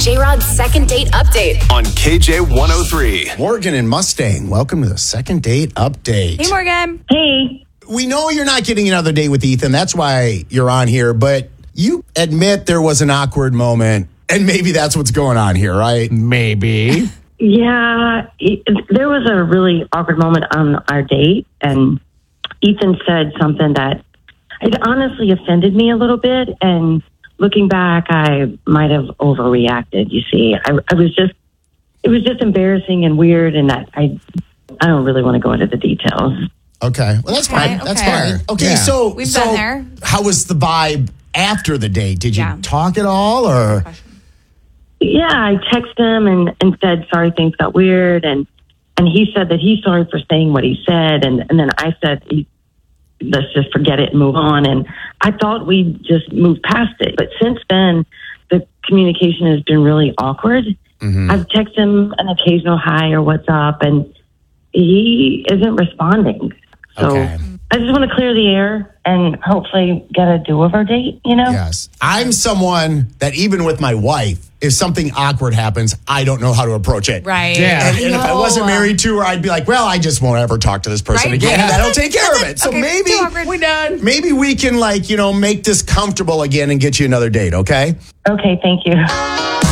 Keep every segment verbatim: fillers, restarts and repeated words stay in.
J-Rod's second date update on K J one oh three. Morgan and Mustang, welcome to the second date update. Hey, Morgan. Hey. We know you're not getting another date with Ethan. That's why you're on here. But you admit there was an awkward moment, and maybe that's what's going on here, right? Maybe. Yeah, it, there was a really awkward moment on our date, and Ethan said something that it honestly offended me a little bit. And looking back, I might have overreacted. You see, I, I was just, it was just embarrassing and weird, and that I, I don't really want to go into the details. Okay, well that's Okay, fine. That's okay. fine. Okay, Yeah. so We've so been there. how was the vibe after the date? Did you Yeah. talk at all, or? Yeah, I texted him and, and said, sorry, things got weird. And, and he said that he's sorry for saying what he said. And, and then I said, let's just forget it and move on. And I thought we'd just move past it. But since then, the communication has been really awkward. Mm-hmm. I've texted him an occasional hi or what's up, and he isn't responding. So Okay. I just want to clear the air and hopefully get a do-over date, you know? Yes. I'm someone that even with my wife, if something awkward happens, I don't know how to approach it. Right. Yeah. And, and if I wasn't married to her, I'd be like, well, I just won't ever talk to this person Right? again. Yeah. And that'll take care of it. So Okay, maybe too awkward. We done. maybe we can, like, you know, make this comfortable again and get you another date, okay? Okay, thank you. All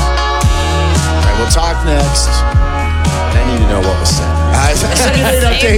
right, we'll talk next. I need to know what was said. Uh, second date update